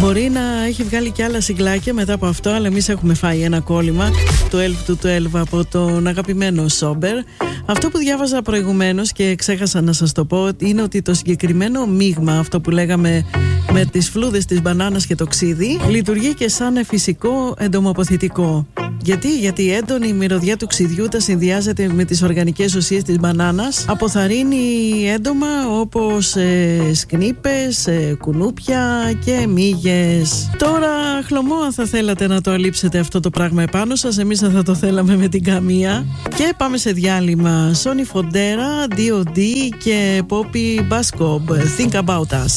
Μπορεί να έχει βγάλει και άλλα συγκλάκια μετά από αυτό, αλλά εμείς έχουμε φάει ένα κόλλημα του 12 to 12 από τον αγαπημένο Σόμπερ. Αυτό που διάβαζα προηγουμένως και ξέχασα να σας το πω είναι ότι το συγκεκριμένο μείγμα, αυτό που λέγαμε με τις φλούδες της μπανάνας και το ξύδι, λειτουργεί και σαν φυσικό εντομοποθητικό. Γιατί η έντονη μυρωδιά του ξυδιού τα συνδυάζεται με τις οργανικές ουσίες της μπανάνας, αποθαρρύνει έντομα όπως σκνίπες, κουνούπια και μύγες. Τώρα χλωμό αν θα θέλατε να το αλείψετε αυτό το πράγμα επάνω σας, εμείς θα το θέλαμε με την καμία. Και πάμε σε διάλειμμα. Sonny Fodera, D.O.D. και Poppy Baskov, Think About Us.